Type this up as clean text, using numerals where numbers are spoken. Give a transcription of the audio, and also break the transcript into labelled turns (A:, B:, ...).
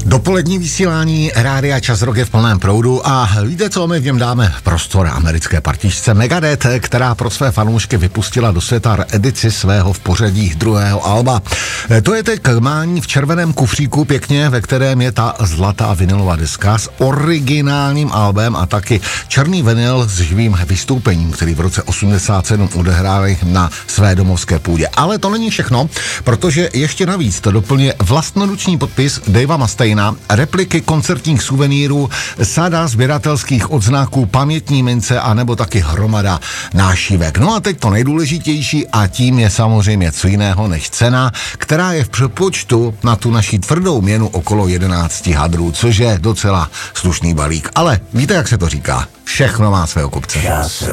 A: Dopolední vysílání Rádia Čas Rock je v plném proudu a víte co, my v něm dáme prostor americké partičce Megadeth, která pro své fanoušky vypustila do světa edici svého v pořadí druhého alba. To je teď mání v červeném kufříku pěkně, ve kterém je ta zlatá vinylová deska s originálním albem a taky černý vinyl s živým vystoupením, který v roce 87 odehráli na své domovské půdě. Ale to není všechno, protože ještě navíc to doplňuje vlastnoruční podpis Davea Mustaine'a, repliky koncertních suvenýrů, sada sběratelských odznaků, pamětní mince a nebo taky hromada nášivek. No a teď to nejdůležitější a tím je samozřejmě co jiného než cena, která je v přepočtu na tu naši tvrdou měnu okolo 11 hadrů, což je docela slušný balík. Ale víte, jak se to říká? Všechno má svého kupce.